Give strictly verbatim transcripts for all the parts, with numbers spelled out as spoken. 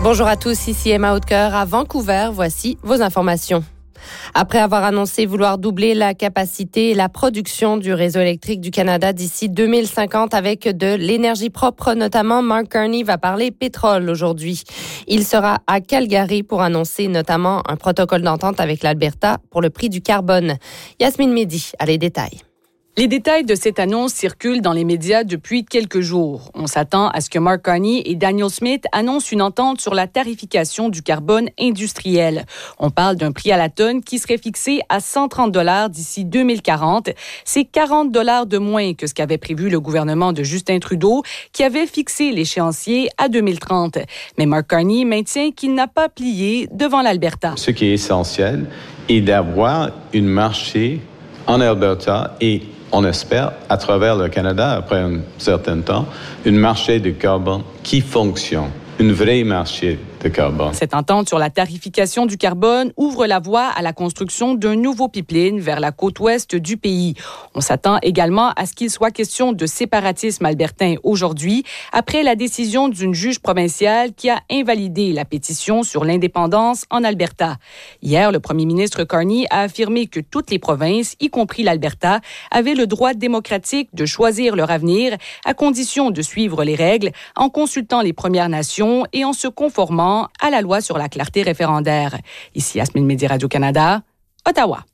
Bonjour à tous, ici Emma Hautecoeur à Vancouver. Voici vos informations. Après avoir annoncé vouloir doubler la capacité et la production du réseau électrique du Canada d'ici deux mille cinquante avec de l'énergie propre, notamment, Mark Carney va parler pétrole aujourd'hui. Il sera à Calgary pour annoncer notamment un protocole d'entente avec l'Alberta pour le prix du carbone. Yasmine Mehdi a les détails. Les détails de cette annonce circulent dans les médias depuis quelques jours. On s'attend à ce que Mark Carney et Daniel Smith annoncent une entente sur la tarification du carbone industriel. On parle d'un prix à la tonne qui serait fixé à cent trente dollars d'ici deux mille quarante. C'est quarante dollars de moins que ce qu'avait prévu le gouvernement de Justin Trudeau, qui avait fixé l'échéancier à deux mille trente. Mais Mark Carney maintient qu'il n'a pas plié devant l'Alberta. Ce qui est essentiel est d'avoir un marché en Alberta et on espère, à travers le Canada, après un certain temps, un marché de carbone qui fonctionne, un vrai marché de carbone. Cette entente sur la tarification du carbone ouvre la voie à la construction d'un nouveau pipeline vers la côte ouest du pays. On s'attend également à ce qu'il soit question de séparatisme albertain aujourd'hui, après la décision d'une juge provinciale qui a invalidé la pétition sur l'indépendance en Alberta. Hier, le premier ministre Carney a affirmé que toutes les provinces, y compris l'Alberta, avaient le droit démocratique de choisir leur avenir à condition de suivre les règles en consultant les Premières Nations et en se conformant à la loi sur la clarté référendaire. Ici, Yasmine Mehdi, Radio-Canada, Ottawa.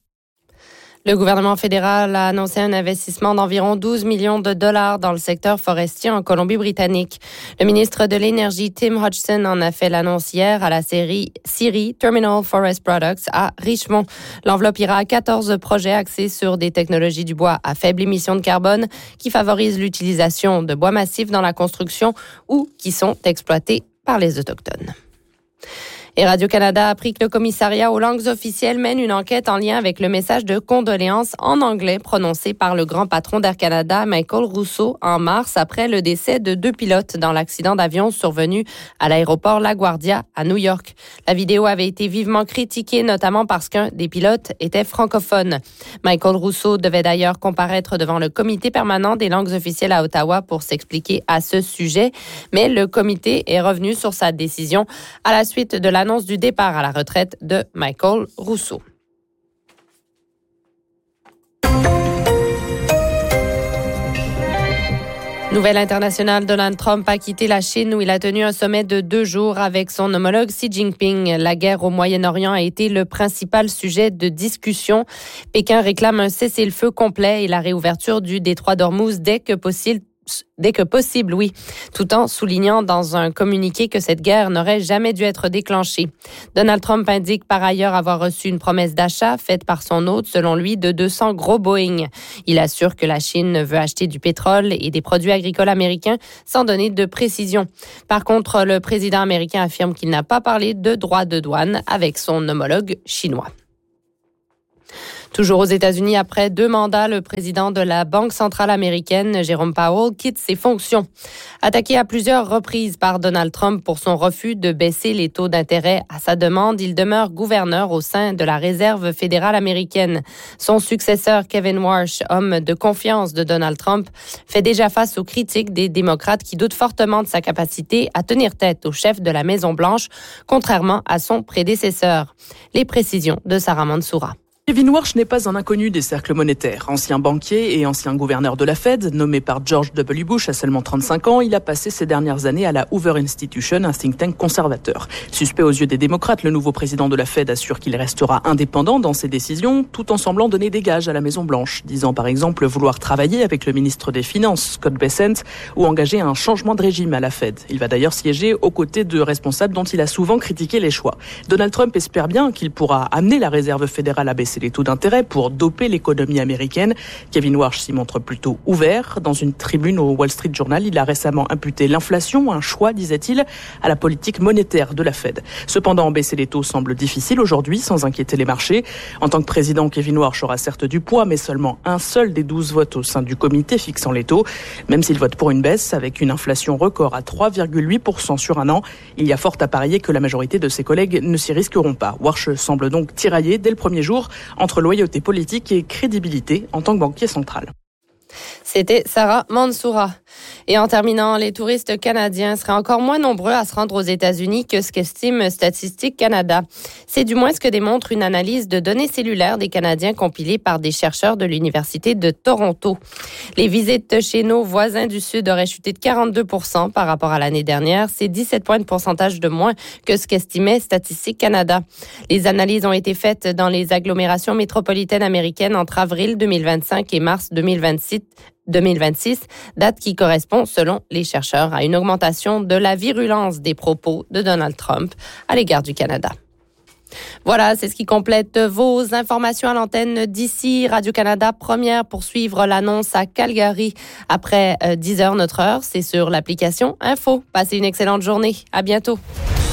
Le gouvernement fédéral a annoncé un investissement d'environ douze millions de dollars dans le secteur forestier en Colombie-Britannique. Le ministre de l'Énergie, Tim Hodgson, en a fait l'annonce hier à la série Siri Terminal Forest Products à Richmond. L'enveloppe ira à quatorze projets axés sur des technologies du bois à faible émission de carbone qui favorisent l'utilisation de bois massifs dans la construction ou qui sont exploités par les Autochtones. Et Radio-Canada a appris que le commissariat aux langues officielles mène une enquête en lien avec le message de condoléances en anglais prononcé par le grand patron d'Air Canada, Michael Rousseau, en mars après le décès de deux pilotes dans l'accident d'avion survenu à l'aéroport LaGuardia à New York. La vidéo avait été vivement critiquée, notamment parce qu'un des pilotes était francophone. Michael Rousseau devait d'ailleurs comparaître devant le comité permanent des langues officielles à Ottawa pour s'expliquer à ce sujet, mais le comité est revenu sur sa décision à la suite de la l'annonce du départ à la retraite de Michael Rousseau. Nouvelle internationale, Donald Trump a quitté la Chine où il a tenu un sommet de deux jours avec son homologue Xi Jinping. La guerre au Moyen-Orient a été le principal sujet de discussion. Pékin réclame un cessez-le-feu complet et la réouverture du détroit d'Ormuz dès que possible. Dès que possible, oui, tout en soulignant dans un communiqué que cette guerre n'aurait jamais dû être déclenchée. Donald Trump indique par ailleurs avoir reçu une promesse d'achat faite par son hôte, selon lui, de deux cents gros Boeing. Il assure que la Chine veut acheter du pétrole et des produits agricoles américains sans donner de précision. Par contre, le président américain affirme qu'il n'a pas parlé de droits de douane avec son homologue chinois. Toujours aux États-Unis, après deux mandats, le président de la Banque centrale américaine, Jerome Powell, quitte ses fonctions. Attaqué à plusieurs reprises par Donald Trump pour son refus de baisser les taux d'intérêt à sa demande, il demeure gouverneur au sein de la Réserve fédérale américaine. Son successeur, Kevin Warsh, homme de confiance de Donald Trump, fait déjà face aux critiques des démocrates qui doutent fortement de sa capacité à tenir tête au chef de la Maison-Blanche, contrairement à son prédécesseur. Les précisions de Sarah Mansoura. Kevin Warsh n'est pas un inconnu des cercles monétaires. Ancien banquier et ancien gouverneur de la Fed, nommé par George W. Bush à seulement trente-cinq ans, il a passé ces dernières années à la Hoover Institution, un think tank conservateur. Suspect aux yeux des démocrates, le nouveau président de la Fed assure qu'il restera indépendant dans ses décisions, tout en semblant donner des gages à la Maison-Blanche, disant par exemple vouloir travailler avec le ministre des Finances, Scott Bessent, ou engager un changement de régime à la Fed. Il va d'ailleurs siéger aux côtés de responsables dont il a souvent critiqué les choix. Donald Trump espère bien qu'il pourra amener la Réserve fédérale à baisser les taux d'intérêt pour doper l'économie américaine. Kevin Warsh s'y montre plutôt ouvert. Dans une tribune au Wall Street Journal, il a récemment imputé l'inflation, un choix, disait-il, à la politique monétaire de la Fed. Cependant, baisser les taux semble difficile aujourd'hui, sans inquiéter les marchés. En tant que président, Kevin Warsh aura certes du poids, mais seulement un seul des douze votes au sein du comité fixant les taux. Même s'il vote pour une baisse, avec une inflation record à trois virgule huit pour cent sur un an, il y a fort à parier que la majorité de ses collègues ne s'y risqueront pas. Warsh semble donc tiraillé dès le premier jour entre loyauté politique et crédibilité en tant que banquier central. C'était Sarah Mansoura. Et en terminant, les touristes canadiens seraient encore moins nombreux à se rendre aux États-Unis que ce qu'estime Statistique Canada. C'est du moins ce que démontre une analyse de données cellulaires des Canadiens compilée par des chercheurs de l'Université de Toronto. Les visites chez nos voisins du Sud auraient chuté de quarante-deux pour cent par rapport à l'année dernière. C'est dix-sept points de pourcentage de moins que ce qu'estimait Statistique Canada. Les analyses ont été faites dans les agglomérations métropolitaines américaines entre avril deux mille vingt-cinq et mars deux mille vingt-six. deux mille vingt-six, date qui correspond, selon les chercheurs, à une augmentation de la virulence des propos de Donald Trump à l'égard du Canada. Voilà, c'est ce qui complète vos informations à l'antenne d'ici. Radio-Canada, première pour suivre l'annonce à Calgary après dix heures, notre heure. C'est sur l'application Info. Passez une excellente journée. À bientôt.